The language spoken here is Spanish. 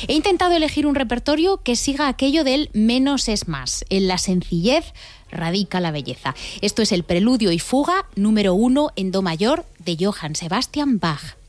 He intentado elegir un repertorio que siga aquello del menos es más. En la sencillez radica la belleza. Esto es el Preludio y Fuga número 1 en do mayor de Johann Sebastian Bach.